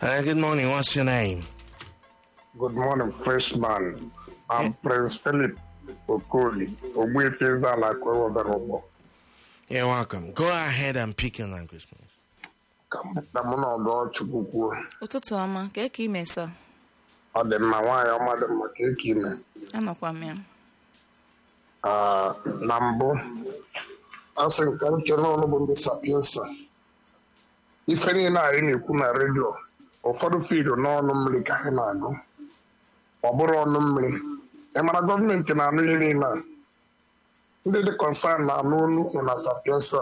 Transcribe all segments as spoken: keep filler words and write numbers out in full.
Uh, good morning. What's your name? Good morning, freshman. I'm yeah. Prince Philip Okoli. You're welcome. Go ahead and pick your language, please. Ụtụtụ ọma, ka eke ime sa? Ọ dị mma nwaanyị ọma dị mma ka eke ime. Anọkwa m ya. Na mbụ, asị nke nke n'ọnụ bụ ndị sapiensa. Ife niile anyị na-ekwu na redio, ụfọdụ fiidu n'ọnụ mmiri ka anyị na-agụ. Ọ bụrụ ọnụ mmiri. Ị mara gọọmenti na-anụ ihe niile a. Ndị dị kọnsan na-anụ olu na sapiensa.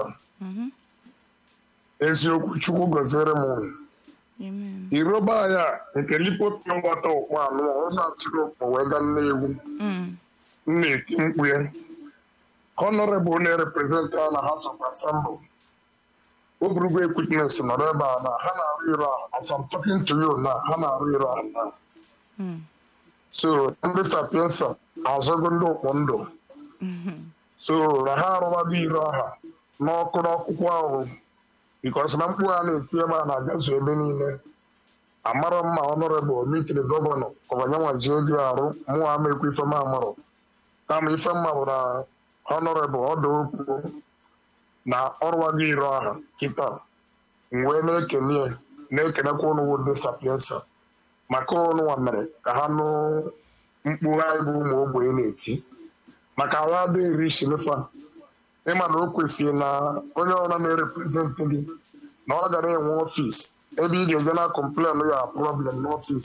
Eziokwu Chukwu gọziere m iroba ya nke lipotụ nghọta ụkpọ anụ ụzọ atụrụ ụkpọ wee ga Nnewi na-eti mkpu ya honorable na-represent ha na House of Assembly oburugo equipment nọrọ ebe a na ha na-arụ iro a as I'm talking to you na ha na-arụ iro a na so ndị sapiensa azọgo ndị ụkpọ ndụ so na ha arụbago iro aha n'ọkụ n'ọkụkụ ahụ because na mkpu a na-eti ebe a na-agazu ebe niile amara mma honorable mitri gọvanọ ọbanyanwa ji ego arụ mụ ama ekwu ife m amarụ kama ife mma bụ na honorable ọdụ okwu na ọrụwago iro aha kịta wee na-ekene na-ekenekwa ụnụ ndị sapiensa maka ụnụnwa mere ka ha nụ mkpu anyị bụ ụmụ ogbenye na-eti maka anyị adịghị eri shilifa ịma na o kwesịrị na onye ọbụla na-ereprezentị gị na ọ gara enwe ọfịs ebe ị ga-eje na kọmplen ya problem n'ọfịs